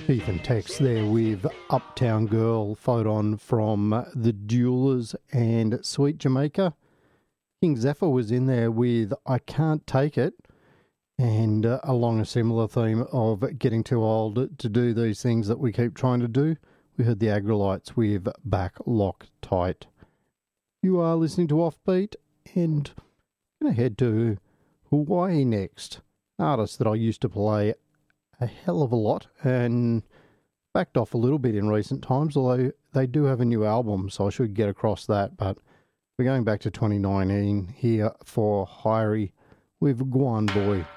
Ethan Tex there with Uptown Girl, photon from The Duelers and Sweet Jamaica. King Zephyr was in there with I Can't Take It, and along a similar theme of getting too old to do these things that we keep trying to do, we heard the Agrolites with Back Lock Tight. You are listening to Offbeat, and I'm going to head to Hawaii next. Artist that I used to play a hell of a lot and backed off a little bit in recent times, although they do have a new album, so I should get across that. But we're going back to 2019 here for Hyrie with Guan Boy.